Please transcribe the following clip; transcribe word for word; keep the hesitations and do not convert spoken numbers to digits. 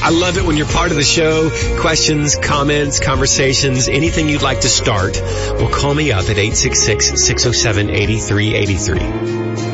I love it when you're part of the show. Questions, comments, conversations, anything you'd like to start, well, call me up at eight six six, six oh seven, eight three eight three.